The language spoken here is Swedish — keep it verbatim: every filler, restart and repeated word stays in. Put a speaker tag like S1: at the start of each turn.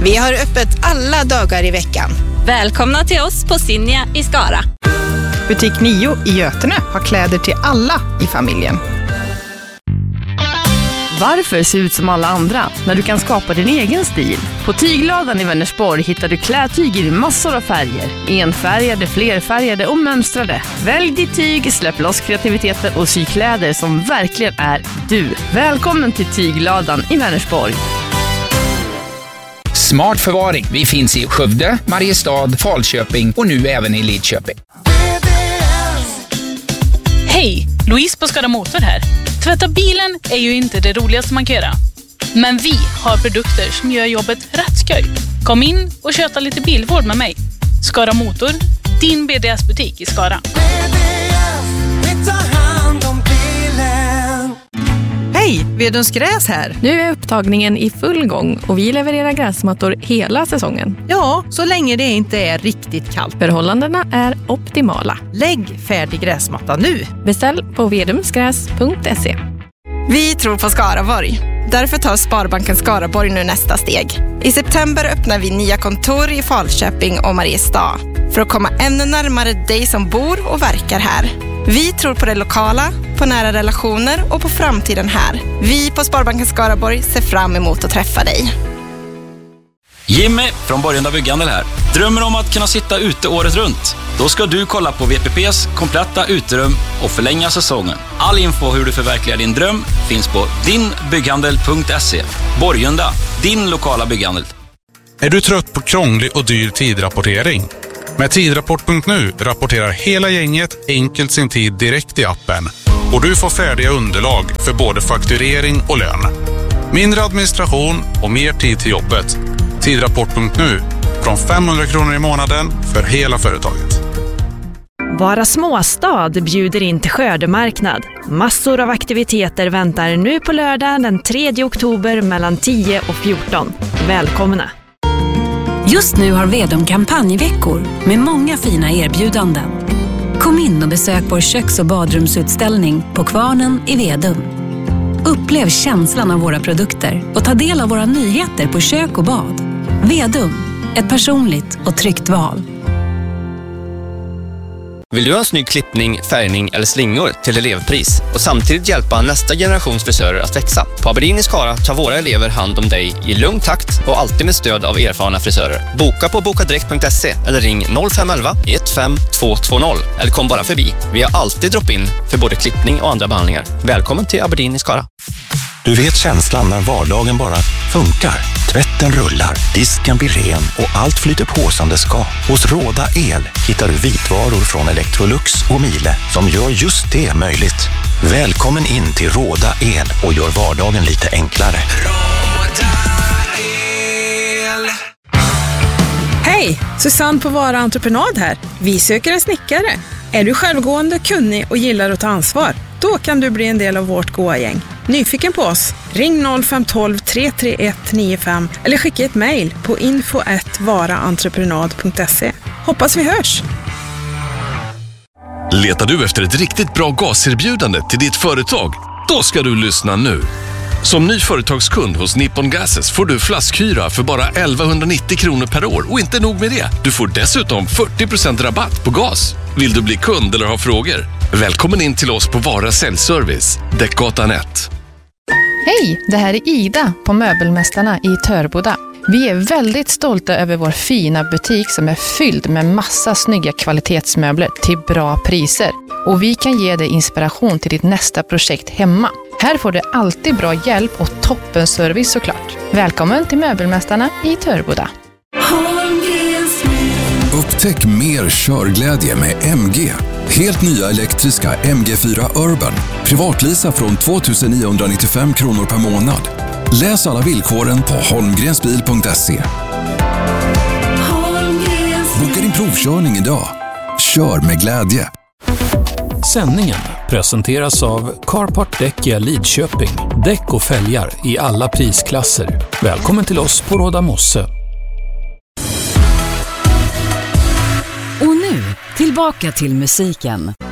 S1: Vi har öppet alla dagar i veckan.
S2: Välkomna till oss på Sinja i Skara.
S1: Butik nio i Götene har kläder till alla i familjen.
S3: Varför se ut som alla andra när du kan skapa din egen stil? På Tygladan i Vänersborg hittar du klädtyg i massor av färger. Enfärgade, flerfärgade och mönstrade. Välj ditt tyg, släpp loss kreativiteten och sy kläder som verkligen är du. Välkommen till Tygladan i Vänersborg.
S4: Smart förvaring. Vi finns i Skövde, Mariestad, Falköping och nu även i Lidköping.
S5: Hej, Louise på Skara Motor här. Tvätta bilen är ju inte det roligaste man kan göra. Men vi har produkter som gör jobbet rätt skoj. Kom in och köta lite bilvård med mig. Skara Motor, din B D S-butik i Skara.
S1: Hej, Vedums Gräs här.
S3: Nu är upptagningen i full gång och vi levererar gräsmattor hela säsongen.
S1: Ja, så länge det inte är riktigt kallt.
S3: Förhållandena är optimala.
S1: Lägg färdig gräsmatta nu.
S3: Beställ på vedumsgräs punkt se.
S6: Vi tror på Skaraborg. Därför tar Sparbanken Skaraborg nu nästa steg. I september öppnar vi nya kontor i Falköping och Mariestad för att komma ännu närmare dig som bor och verkar här. Vi tror på det lokala, på nära relationer och på framtiden här. Vi på Sparbanken Skaraborg ser fram emot att träffa dig.
S7: Jimmy från Borgenda Bygghandel här. Drömmer om att kunna sitta ute året runt? Då ska du kolla på V P P:s kompletta uterum och förlänga säsongen. All info hur du förverkligar din dröm finns på din bygghandel punkt se. Borgenda, din lokala bygghandel.
S8: Är du trött på krånglig och dyr tidrapportering? Med tidrapport punkt nu rapporterar hela gänget enkelt sin tid direkt i appen. Och du får färdiga underlag för både fakturering och lön. Mindre administration och mer tid till jobbet. tidrapport punkt nu. Från femhundra kronor i månaden för hela företaget.
S9: Vara småstad bjuder in till skördemarknad. Massor av aktiviteter väntar nu på lördag den tredje oktober mellan tio och fjorton. Välkomna!
S10: Just nu har Vedum kampanjveckor med många fina erbjudanden. Kom in och besök vår köks- och badrumsutställning på Kvarnen i Vedum. Upplev känslan av våra produkter och ta del av våra nyheter på kök och bad. Vedum, ett personligt och tryggt val.
S11: Vill du ha en snygg klippning, färgning eller slingor till elevpris och samtidigt hjälpa nästa generations frisörer att växa? På Aberdeen i Skara tar våra elever hand om dig i lugn takt och alltid med stöd av erfarna frisörer. Boka på bokadirekt punkt se eller ring noll fem ett ett ett fem två två noll eller kom bara förbi. Vi har alltid drop-in för både klippning och andra behandlingar. Välkommen till Aberdeen i Skara.
S12: Du vet känslan när vardagen bara funkar. Tvätten rullar, disken blir ren och allt flyter på som det ska. Hos Råda El hittar du vitvaror från Electrolux och Miele som gör just det möjligt. Välkommen in till Råda El och gör vardagen lite enklare. Råda
S13: El. Hej, Susanne på Vara Entreprenad här. Vi söker en snickare. Är du självgående, kunnig och gillar att ta ansvar? Då kan du bli en del av vårt goa gäng. Nyfiken på oss? Ring noll fem ett två tre tre ett nio fem eller skicka ett mejl på info at varaentreprenad punkt se. Hoppas vi hörs!
S14: Letar du efter ett riktigt bra gaserbjudande till ditt företag? Då ska du lyssna nu. Som ny företagskund hos Nippon Gases får du flaskhyra för bara elvahundranittio kronor per år. Och inte nog med det, du får dessutom fyrtio procent rabatt på gas. Vill du bli kund eller ha frågor? Välkommen in till oss på Vara Säljservice, Däckgatan ett.
S3: Hej, det här är Ida på Möbelmästarna i Törboda. Vi är väldigt stolta över vår fina butik som är fylld med massa snygga kvalitetsmöbler till bra priser. Och vi kan ge dig inspiration till ditt nästa projekt hemma. Här får du alltid bra hjälp och toppenservice såklart. Välkommen till Möbelmästarna i Törboda.
S15: Upptäck mer körglädje med M G. Helt nya elektriska M G fyra Urban. Privatlisa från tvåtusen niohundranittiofem kronor per månad. Läs alla villkoren på holmgrensbil punkt se. Boka din provkörning idag. Kör med glädje.
S16: Sändningen presenteras av Carpart Däck i Lidköping. Däck och fälgar i alla prisklasser. Välkommen till oss på Råda Mosse.
S10: Och nu, tillbaka till musiken.